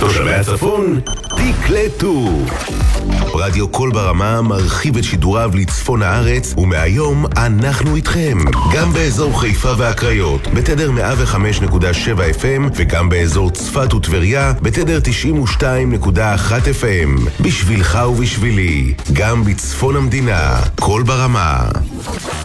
תושבי הצפון, תקלטו. רדיו קול ברמה מרחיב את שידוריו לצפון הארץ, ומהיום אנחנו איתכם. גם באזור חיפה והקריות, בתדר 105.7 FM, וגם באזור צפת וטבריה, בתדר 92.1 FM. בשבילך ובשבילי, גם בצפון המדינה, קול ברמה.